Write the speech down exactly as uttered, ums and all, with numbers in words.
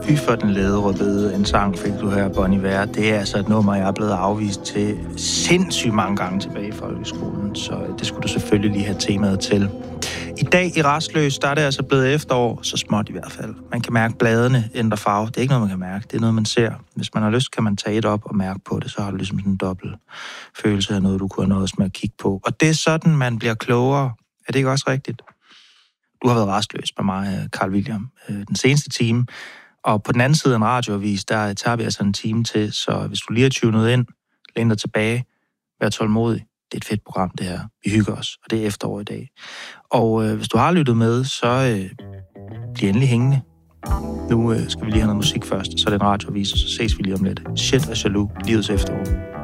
Fy for den lede rødbede, en sang fik du her, Bon Iver. Det er altså et nummer, jeg er blevet afvist til sindssygt mange gange tilbage i folkeskolen, så det skulle du selvfølgelig lige have temaet til. I dag i Rastløs, der er det altså blevet efterår, så småt i hvert fald. Man kan mærke bladene ændre farve. Det er ikke noget, man kan mærke. Det er noget, man ser. Hvis man har lyst, kan man tage et op og mærke på det. Så har du ligesom sådan en dobbelt følelse af noget, du kunne have noget med at kigge på. Og det er sådan, man bliver klogere. Er det ikke også rigtigt? Du har været rastløs med mig, Carl William, den seneste time. Og på den anden side af en radioavis, der tager vi altså en time til. Så hvis du lige har tunet ind, læn dig tilbage, vær tålmodig. Det er et fedt program, det her. Vi hygger os, og det er efterår i dag. Og øh, hvis du har lyttet med, så øh, bliv endelig hængende. Nu øh, skal vi lige have noget musik først, så er det en radioavis, og så ses vi lige om lidt. Shit og jaloux, livets efterår.